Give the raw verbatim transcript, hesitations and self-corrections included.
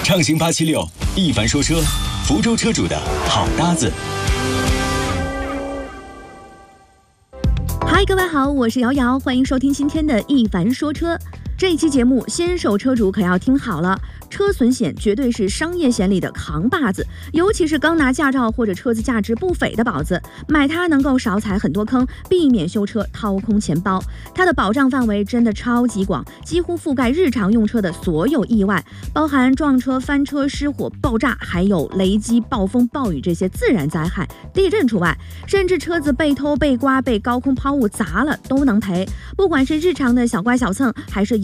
畅行八七六，一凡说车，福州车主的好搭子。 嗨，各位好，我是瑶瑶，欢迎收听今天的一凡说车。这一期节目，新手车主可要听好了，车损险绝对是商业险里的扛把子，尤其是刚拿驾照或者车子价值不菲的宝子，买它能够少踩很多坑，避免修车掏空钱包。它的保障范围真的超级广，几乎覆盖日常用车的所有意外，包含撞车、翻车、失火、爆炸，还有雷击、暴风、暴雨这些自然灾害，地震除外，甚至车子被偷、被刮、被高空抛物砸了都能赔。不管是日常的小刮小蹭，还是